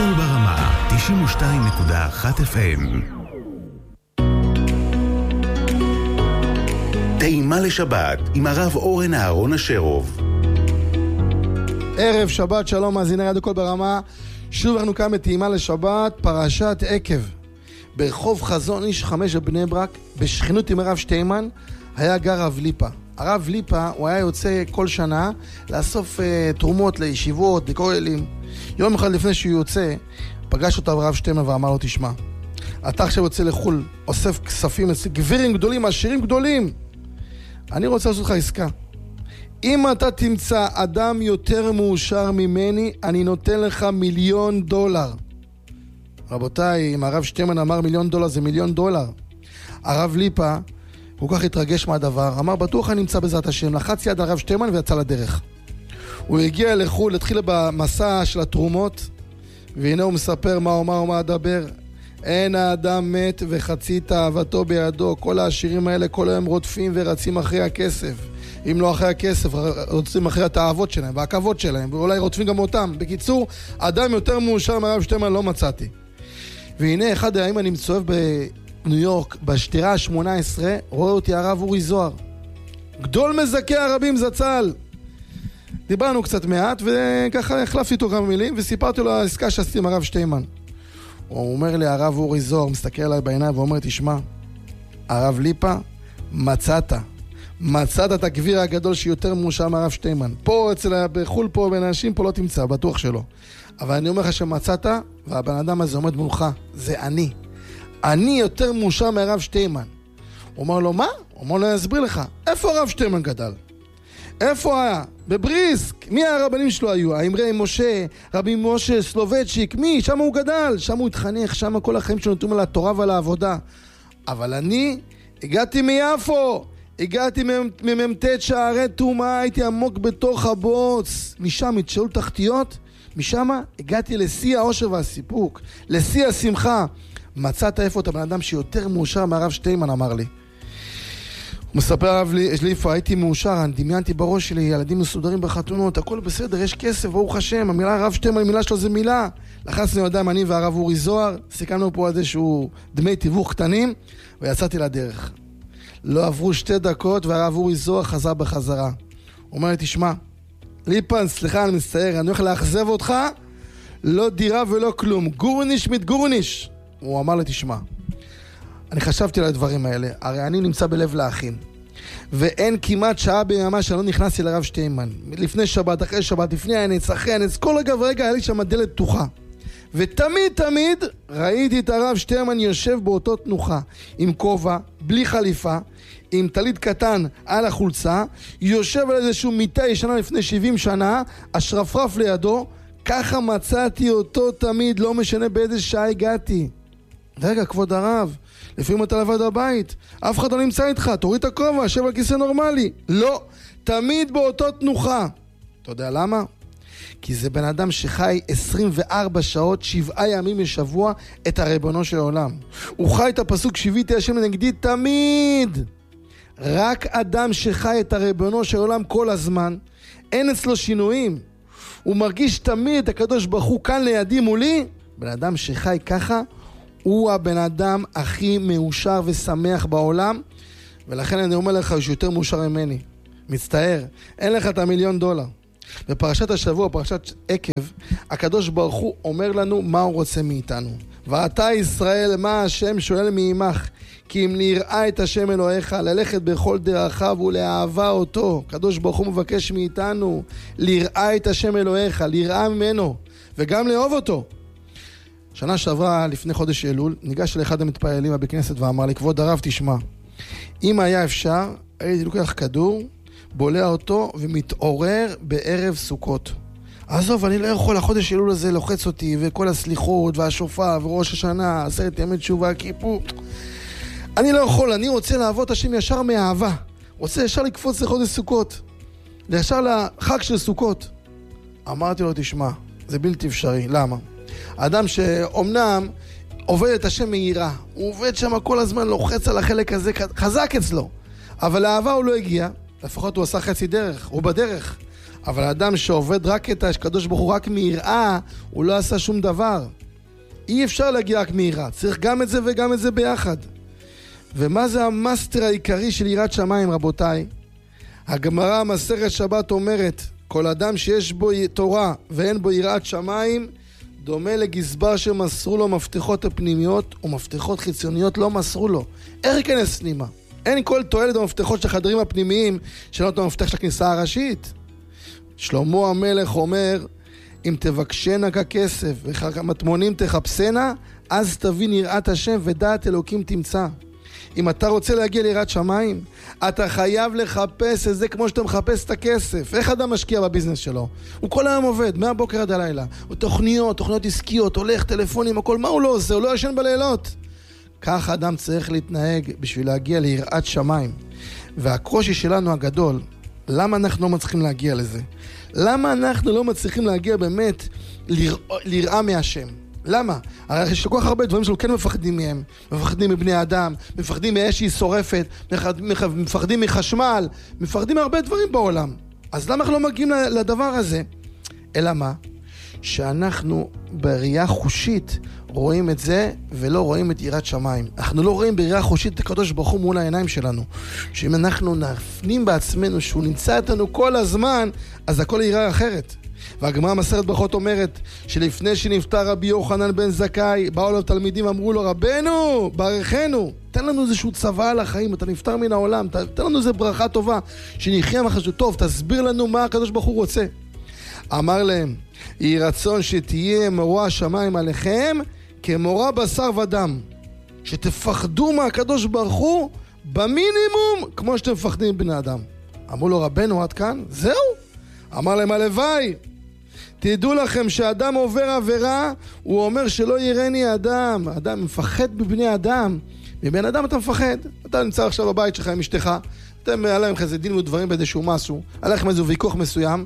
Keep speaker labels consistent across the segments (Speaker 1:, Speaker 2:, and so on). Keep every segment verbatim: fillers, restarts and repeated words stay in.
Speaker 1: הכל ברמה, תשעים ושתיים נקודה אחת אף אם. טעימה לשבת עם הרב אורן אהרון אשרוב.
Speaker 2: ערב שבת, שלום מאזיני רדיו הכל ברמה. שוב אנחנו כאן בטעימה לשבת, פרשת עקב. ברחוב חזון איש חמש בבני ברק, בשכנות עם הרב שטיימן, היה גר הרב ליפה. הרב ליפה, הוא היה יוצא כל שנה לאסוף uh, תרומות לישיבות, לכוללים. יום אחד לפני שהוא יוצא, פגש אותו הרב שטיימן ואמר לו, תשמע, אתה עכשיו יוצא לחול, אוסף כספים, גבירים גדולים, עשירים גדולים. אני רוצה לעשות לך עסקה. אם אתה תמצא אדם יותר מאושר ממני, אני נותן לך מיליון דולר. רבותיי, אם הרב שטיימן אמר מיליון דולר, זה מיליון דולר. הרב ליפה, הוא כך התרגש מהדבר, אמר, בטוח אני נמצא בעזרת השם, לחץ יד הרב שטיימן ויצא לדרך. הוא הגיע לחול, התחיל במסע של התרומות, והנה הוא מספר מה אומר ומה אדבר. אין האדם מת וחצי תאוותו בידו. כל העשירים האלה כל היום רודפים ורצים אחרי הכסף. אם לא אחרי הכסף, רוצים אחרי התאוות שלהם והכבוד שלהם, ואולי רודפים גם אותם. בקיצור, אדם יותר מאושר מהרב שטיימן לא מצאתי. והנה אחד הימים אני מצואב בניו יורק, בשתירה ה-שמונה עשרה, רואה אותי הרב אורי זוהר. גדול מזכי הרבים זצ"ל. דיברנו קצת מעט, וככה החלפתי איתו כמה מילים, וסיפרתי לו העסקה שעשיתי עם הרב שטיימן. הוא אומר לי, הרב אורי זוהר, מסתכל עליי בעיניים ואומר, תשמע, הרב ליפה, מצאת. מצאת את הגביר הגדול שיותר מאושר מהרב שטיימן. פה, אצל, בחול פה, בין אנשים פה לא תמצא, בטוח שלא. אבל אני אומר לך שמצאת, והבן אדם הזה עומד מולך, זה אני. אני יותר מאושר מהרב שטיימן. הוא אומר לו, מה? הוא אומר לו, אני אסביר לך. איפה הרב שטיימן גדל? איפה היה? בבריסק. מי הרבנים שלו היו? האמרי משה, רבי משה סלובצ'יק, מי? שם הוא גדל, שם הוא התחנך, שם כל החיים שלו נתונים על התורה ועל העבודה. אבל אני הגעתי מיפו, הגעתי מממתת שערי תומה, הייתי עמוק בתוך הבוץ, משם התשאלו תחתיות, משם הגעתי לשיא האושר והסיפוק, לשיא השמחה. מצאת איפה את הבן אדם שיותר מאושר מהרב שטיימן, אמר לי. הוא מספר הרב ליפה, הייתי מאושר, אני דמיינתי בראש שלי, ילדים מסודרים בחתונות, הכל בסדר, יש כסף, ברוך השם, המילה הרב שטיימן, המילה שלו זה מילה. לחצנו ידיים, אני והרב אורי זוהר, סיכמנו פה על זה שהוא דמי תיווך קטנים, ויצאתי לדרך. לא עברו שתי דקות, והרב אורי זוהר חזר בחזרה. הוא אומר לי, תשמע, ליפה, סליחה, אני מצטער, אני הולך לאכזב אותך, לא דירה ולא כלום, גורניש מתגורניש. הוא אמר לי, תשמע, אני חשבתי על הדברים האלה, הרי אני נמצא בלב לאחים, ואין כמעט שעה ביממה שלא נכנסתי לרב שטיימן, לפני שבת, אחרי שבת, לפני הנץ, אחרי הנץ, כל רגע ורגע היה לי שם דלת פתוחה, ותמיד תמיד ראיתי את הרב שטיימן יושב באותו תנוחה, עם כובע, בלי חליפה, עם טלית קטן על החולצה, יושב על איזשהו מיטה ישנה לפני שבעים שנה, השרפרף לידו, ככה מצאתי אותו תמיד, לא משנה באיזה שעה הגעתי. רגע, כבוד הרב, לפעמים אתה לבד הבית, אף אחד לא נמצא איתך, תוריד את הכובע, שב על כיסא נורמלי. לא, תמיד באותו תנוחה. אתה יודע למה? כי זה בן אדם שחי עשרים וארבע שעות, שבעה ימים בשבוע, את הריבונו של העולם. הוא חי את הפסוק שיביתי השם לנגדי תמיד. רק אדם שחי את הריבונו של העולם כל הזמן, אין אצלו שינויים. הוא מרגיש תמיד את הקדוש ברוך הוא כאן לידי מולי. בן אדם שחי ככה, הוא הבן אדם הכי מאושר ושמח בעולם, ולכן אני אומר לך שיותר מאושר ממני. מצטער, אין לך את המיליון דולר. בפרשת השבוע, פרשת עקב, הקדוש ברוך הוא אומר לנו מה הוא רוצה מאיתנו. ואתה ישראל, מה השם שואל מעמך? כי אם נראה את השם אלוהיך, ללכת בכל דרכיו ולאהבה אותו. הקדוש ברוך הוא מבקש מאיתנו לראה את השם אלוהיך, לראה ממנו, וגם לאהוב אותו. שנה שעברה, לפני חודש אלול, ניגש לאחד המתפעלים בבית כנסת ואמר לי, כבוד הרב, תשמע, אם היה אפשר, הייתי לוקח כדור, בולע אותו ומתעורר בערב סוכות. עזוב, אני לא יכול, החודש אלול הזה לוחץ אותי, וכל הסליחות והשופר וראש השנה, עשרת ימי תשובה, כיפור. אני לא יכול, אני רוצה לעבוד השם ישר מאהבה. רוצה ישר לקפוץ לחודש סוכות. ישר לחג של סוכות. אמרתי לו, תשמע, זה בלתי אפשרי. למה? האדם שאומנם עובד את השם מהירה, הוא עובד שם כל הזמן, לוחץ על החלק הזה, חזק אצלו. אבל לאהבה הוא לא הגיע, לפחות הוא עשה חצי דרך, הוא בדרך. אבל האדם שעובד רק את הקדוש ברוך הוא רק מיראה, הוא לא עשה שום דבר. אי אפשר להגיע רק מיראה, צריך גם את זה וגם את זה ביחד. ומה זה המאסטר העיקרי של יראת שמיים, רבותיי? הגמרא מסכת שבת אומרת, כל אדם שיש בו תורה ואין בו יראת שמיים, דומה לגזבר שמסרו לו מפתחות הפנימיות ומפתחות חיצוניות לא מסרו לו. איך ייכנס פנימה? אין כל תועלת במפתחות של החדרים הפנימיים שלא את המפתח של הכניסה הראשית. שלמה המלך אומר, אם תבקשנה ככסף וכמטמונים תחפשנה, אז תבין יראת השם ודעת אלוקים תמצא. אם אתה רוצה להגיע ליראת שמיים, אתה חייב לחפש את זה כמו שאתה מחפש את הכסף. איך אדם משקיע בביזנס שלו? הוא כל היום עובד, מהבוקר עד הלילה. הוא תוכניות, תוכניות עסקיות, הולך, טלפונים, הכל. מה הוא לא עושה? הוא לא ישן בלילות. כך אדם צריך להתנהג בשביל להגיע ליראת שמיים. והקושי שלנו הגדול, למה אנחנו לא מצליחים להגיע לזה? למה אנחנו לא מצליחים להגיע באמת ליראה מהשם? למה? הרי יש כל כך הרבה דברים שלנו כן מפחדים מהם. מפחדים מבני אדם, מפחדים מאש שהיא שורפת, מפחדים מחשמל, מפחדים מהרבה דברים בעולם. אז למה אנחנו לא מגיעים לדבר הזה? אלא מה? שאנחנו בראייה חושית רואים את זה ולא רואים את יראת שמיים. אנחנו לא רואים בראייה חושית את הקדוש ברוך הוא מול העיניים שלנו. שאם אנחנו נפנים בעצמנו שהוא נמצא איתנו כל הזמן, אז הכל יראה אחרת. והגמרא מסכת ברכות אומרת שלפני שנפטר רבי יוחנן בן זכאי, באו לו תלמידים, אמרו לו, רבנו, ברכנו, תן לנו איזשהו צבא על החיים, אתה נפטר מן העולם, תן לנו איזו ברכה טובה, שנחיה מחשו טוב, תסביר לנו מה הקדוש ברוך הוא רוצה. אמר להם, יהי רצון שתהיה מורא השמיים עליכם כמורא בשר ודם, שתפחדו מהקדוש ברוך הוא במינימום כמו שאתם מפחדים מבני אדם. אמרו לו, רבנו, עד כאן? זהו? אמר להם, הלוואי, תדעו לכם שאדם עובר עבירה, הוא אומר שלא יראני אדם. אדם מפחד בבני אדם. מבן אדם אתה מפחד. אתה נמצא עכשיו בבית שלך עם אשתך, אתם עליהם איזה דין ודברים באיזשהו משהו, עליכם איזשהו ויכוח מסוים,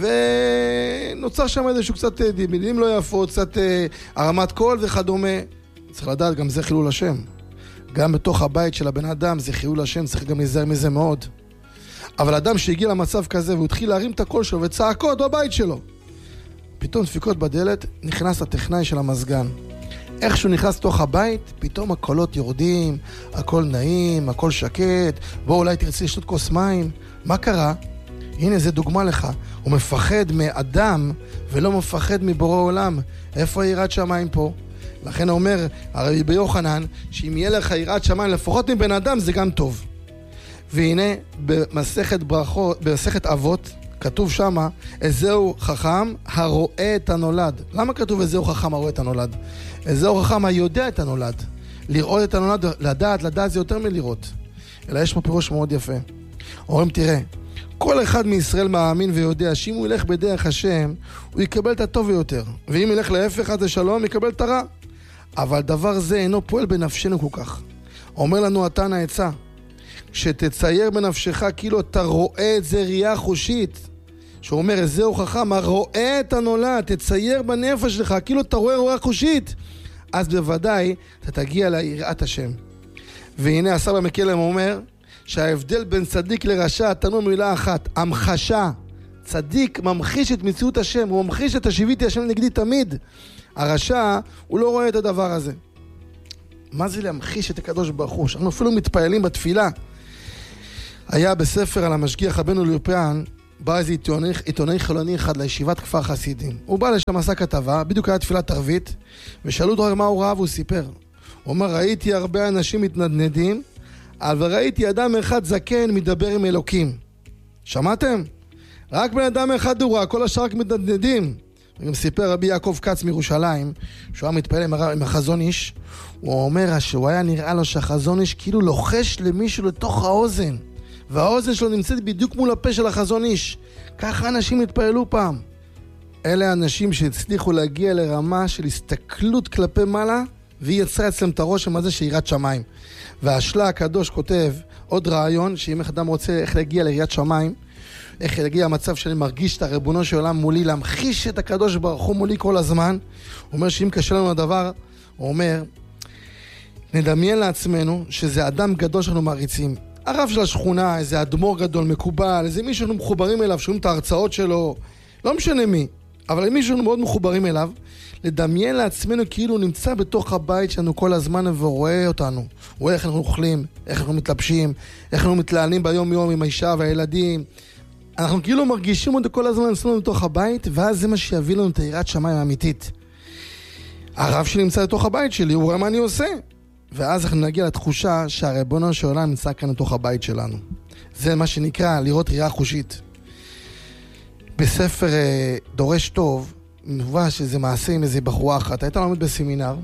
Speaker 2: ונוצר שם איזשהו קצת מילים לא יפות, קצת הרמת קול וכדומה. צריך לדעת, גם זה חילול השם. גם בתוך הבית של הבן אדם זה חילול השם, צריך גם להיזהר מזה מאוד. אבל אדם שהגיע למצב כזה והוא התחיל להרים את הקול שלו וצעקות בבית שלו, פתאום דפיקות בדלת, נכנס הטכנאי של המזגן. איך שהוא נכנס לתוך הבית, פתאום הקולות יורדים, הכל נעים, הכל שקט, בוא אולי תרצי לשתות כוס מים. מה קרה? הנה זה דוגמה לך, הוא מפחד מאדם ולא מפחד מבורא עולם. איפה יראת שמיים פה? לכן אומר הרבי יוחנן, שאם יהיה לך יראת שמיים לפחות מבן אדם זה גם טוב. והנה במסכת ברכות, במסכת אבות, כתוב שמה, איזהו חכם הרואה את הנולד. למה כתוב איזהו חכם הרואה את הנולד? איזהו חכם היודע את הנולד. לראות את הנולד, לדעת, לדעת זה יותר מלראות. אלא יש פה פירוש מאוד יפה. אומרים, תראה, כל אחד מישראל מאמין ויודע שאם הוא ילך בדרך השם, הוא יקבל את הטוב יותר. ואם ילך להפך עד השלום, יקבל את הרע. אבל דבר זה אינו פועל בנפשנו כל כך. אומר לנו התנא העצה, שתצייר בנפשך כאילו אתה רואה את זה ראייה חושית, שהוא אומר, איזהו חכם הרואה את הנולד, תצייר בנפש שלך כאילו אתה רואה ראייה חושית, אז בוודאי אתה תגיע ליראת השם. והנה הסבא מקלם אומר שההבדל בין צדיק לרשע תנו מילה אחת, המחשה. צדיק ממחיש את מציאות השם, הוא ממחיש את השיביתי השם נגדי תמיד. הרשע הוא לא רואה את הדבר הזה. מה זה להמחיש את הקדוש ברוך הוא? שאנחנו אפילו מתפעלים בתפילה. היה בספר על המשגיח רבנו ליופיאן, בא איזה עיתונאי, עיתונאי חילוני אחד לישיבת כפר חסידים. הוא בא לשם, עשה כתבה, בדיוק היה תפילת ערבית, ושאלו אותו מה הוא ראה והוא סיפר. הוא אומר, ראיתי הרבה אנשים מתנדנדים, אבל ראיתי אדם אחד זקן מדבר עם אלוקים. שמעתם? רק בן אדם אחד הוא ראה, כל השאר רק מתנדנדים. וגם סיפר רבי יעקב כץ מירושלים, שהוא היה מתפעל עם החזון איש, הוא אומר שהוא היה נראה לו שהחזון איש כאילו לוחש למישהו לתוך האוזן, והאוזן שלו נמצאת בדיוק מול הפה של החזון איש. ככה אנשים התפעלו פעם. אלה אנשים שהצליחו להגיע לרמה של הסתכלות כלפי מעלה, והיא יצרה אצלם את הרושם הזה שיראת שמיים. והשלה הקדוש כותב עוד רעיון, שאם אדם רוצה איך להגיע ליראת שמיים, איך להגיע למצב שאני מרגיש את הרבונו של עולם מולי, להמחיש את הקדוש ברוך הוא מולי כל הזמן. הוא אומר שאם קשה לנו הדבר, הוא אומר, נדמיין לעצמנו שזה אדם גדול שאנחנו מעריצים. הרב של השכונה, איזה אדמו"ר גדול, מקובל, איזה מישהו שאנחנו מחוברים אליו, שומעים את ההרצאות שלו, לא משנה מי, אבל מישהו שאנחנו מאוד מחוברים אליו, לדמיין לעצמנו כאילו הוא נמצא בתוך הבית שלנו כל הזמן ורואה אותנו. הוא רואה איך אנחנו אוכלים, איך אנחנו מתלבשים, איך אנחנו מתלענים ביום יום עם האישה והילדים. אנחנו כאילו מרגישים אותו כל הזמן אצלנו בתוך הבית, ואז זה מה שיביא לנו את יראת שמיים האמיתית. הרב שלי נמצא בתוך הבית שלי, הוא רואה מה אני עושה. ואז אנחנו נגיע לתחושה שהריבונו של עולם נמצא כאן בתוך הבית שלנו. זה מה שנקרא לראות ראייה חושית. בספר דורש טוב, מובא שזה מעשה עם איזה בחורה אחת, הייתה לומדת בסמינר,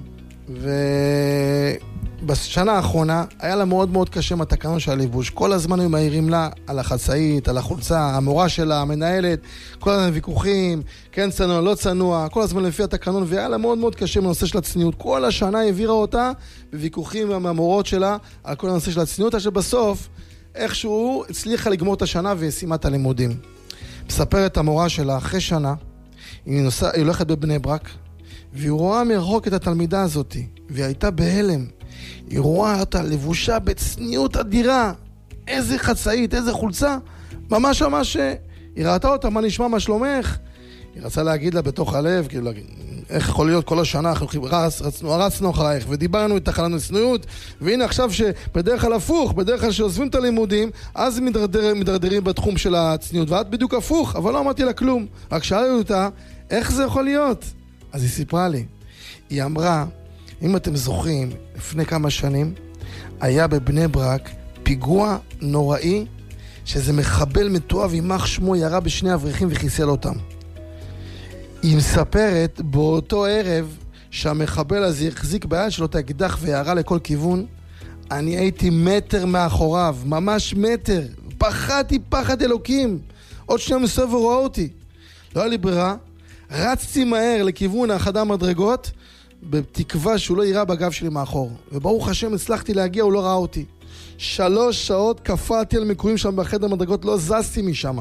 Speaker 2: ובשנה האחרונה היה לה מאוד מאוד קשה מהתקנון של הליבוש. כל הזמן היו מהירים לה על החצאית, על החולצה, המורה שלה, המנהלת, כל הזמן ויכוחים, כן צנוע, לא צנוע, כל הזמן לפי התקנון, והיה לה מאוד מאוד קשה בנושא של הצניעות. כל השנה העבירה אותה בוויכוחים עם המורות שלה על כל הנושא של הצניעות, עד שבסוף איכשהו הצליחה לגמור את השנה וסיימה את הלימודים. מספרת המורה שלה, אחרי שנה, היא, נוסע, היא הולכת בבני ברק, והיא רואה מרחוק את התלמידה הזאת, והיא הייתה בהלם. היא רואה אותה לבושה בצניעות אדירה, איזה חצאית, איזה חולצה, ממש ממש, היא ראתה אותה, מה נשמע, מה שלומך? היא רצה להגיד לה בתוך הלב, כאילו להגיד, איך יכול להיות כל השנה, אנחנו רצ, רצנו, רצנו אחרייך, ודיברנו את החלנו צניעות, והנה עכשיו שבדרך כלל הפוך, בדרך כלל שעוזבים את הלימודים, אז מדרדר, מדרדרים בתחום של הצניעות, ואת בדיוק הפוך, אבל לא אמרתי לה כלום. רק שאלנו אותה, איך זה יכול להיות? אז היא סיפרה לי, היא אמרה, אם אתם זוכרים, לפני כמה שנים, היה בבני ברק פיגוע נוראי, שזה מחבל מתועב, יימח שמו, ירה בשני אברכים וחיסל אותם. היא מספרת באותו ערב שהמחבל הזה החזיק ביד שלו את האקדח וירה לכל כיוון. אני הייתי מטר מאחוריו, ממש מטר. פחדתי פחד אלוקים. עוד שנייה מסביב ורואה אותי. לא היה לי ברירה. רצתי מהר לכיוון החדר מדרגות, בתקווה שהוא לא ירה בגב שלי מאחור. וברוך השם הצלחתי להגיע, הוא לא ראה אותי. שלוש שעות קפאתי על מקורים שם בחדר מדרגות, לא זזתי משם.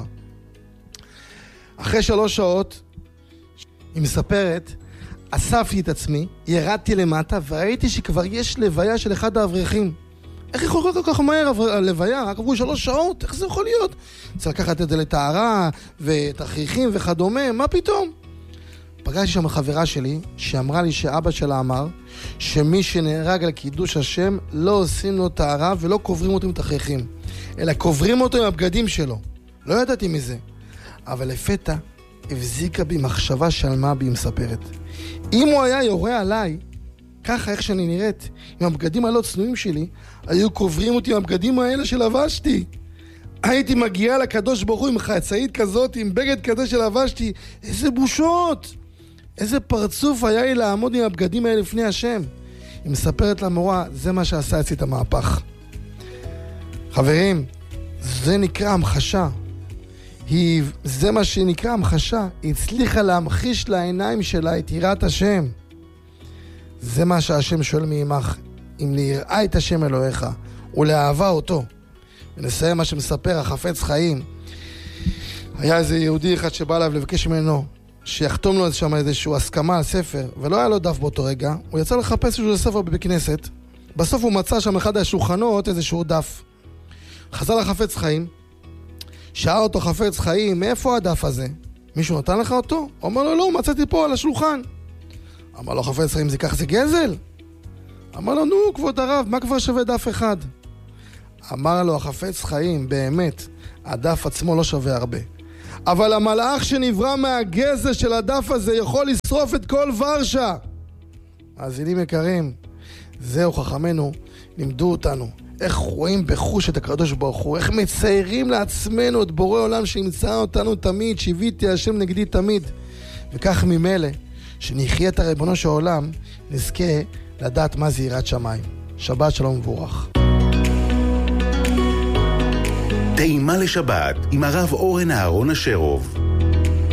Speaker 2: אחרי שלוש שעות, היא מספרת, אספתי את עצמי, ירדתי למטה, וראיתי שכבר יש לוויה של אחד האברכים. איך יכול להיות כל כך מהר הלוויה? רק עברו שלוש שעות, איך זה יכול להיות? צריך לקחת את זה לטהרה, ותכריכים וכדומה, מה פתאום? פגשתי שם חברה שלי, שאמרה לי שאבא שלה אמר, שמי שנהרג על קידוש השם, לא עושים לו טהרה ולא קוברים אותו עם תכריכים, אלא קוברים אותו עם הבגדים שלו. לא ידעתי מזה. אבל לפתע, הבזיקה בי מחשבה שלמה בי, מספרת. אם הוא היה יורה עליי, ככה איך שאני נראית, עם הבגדים הלא צנועים שלי, היו קוברים אותי עם הבגדים האלה שלבשתי. הייתי מגיעה לקדוש ברוך הוא עם חצאית כזאת, עם בגד כזה שלבשתי. איזה בושות! איזה פרצוף היה לי לעמוד עם הבגדים האלה לפני השם. היא מספרת למורה, זה מה שעשה אצלי את המהפך. חברים, זה נקרא המחשה. היא, זה מה שנקרא המחשה. היא הצליחה להמחיש לעיניים שלה את יראת השם. זה מה שהשם שואל מעמך, אם ליראה את השם אלוהיך ולאהבה אותו. ונסיים מה שמספר החפץ חיים. היה איזה יהודי אחד שבא אליו לבקש ממנו שיחתום לו שם איזשהו הסכמה על ספר, ולא היה לו דף באותו רגע. הוא יצא לחפש איזשהו ספר בכנסת. בסוף הוא מצא שם אחד השולחנות איזשהו דף. חזר לחפץ חיים, שאל אותו חפץ חיים, מאיפה הדף הזה? מישהו נתן לך אותו? הוא אומר לו, לא, מצאתי פה על השולחן. אמר לו חפץ חיים, זה כך זה גזל? אמר לו, נו, כבוד הרב, מה כבר שווה דף אחד? אמר לו החפץ חיים, באמת, הדף עצמו לא שווה הרבה. אבל המלאך שנברא מהגזל של הדף הזה יכול לשרוף את כל ורשה. מאזינים יקרים, זהו חכמנו, לימדו אותנו. איך רואים בחוש את הקדוש ברוך הוא, איך מציירים לעצמנו את בורא עולם שנמצא אותנו תמיד, שיוויתי השם נגדי תמיד. וכך ממילא, שנחיה את הריבונו של העולם, נזכה לדעת מה זה יראת שמיים. שבת שלום מבורך.
Speaker 1: טעימה לשבת עם הרב אורן אהרון אשרוב.